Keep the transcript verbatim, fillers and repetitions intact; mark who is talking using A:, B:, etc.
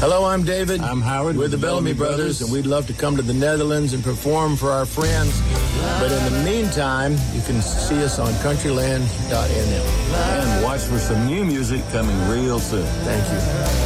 A: Hello, I'm David.
B: I'm Howard.
A: We're the Bellamy Brothers, and we'd love to come to the Netherlands and perform for our friends. But in the meantime, you can see us on countryland dot n l.
B: And watch for some new music coming real soon.
A: Thank you.